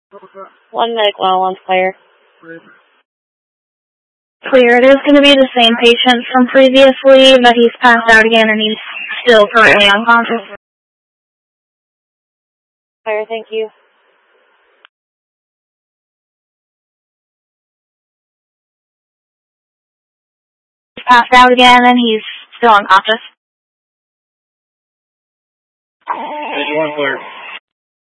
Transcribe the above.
One medic 101's clear. Clear. It is going to be the same patient from previously, but he's passed out again and he's still currently unconscious. Clear, thank you. He's passed out again and he's still unconscious. Page 1 clear.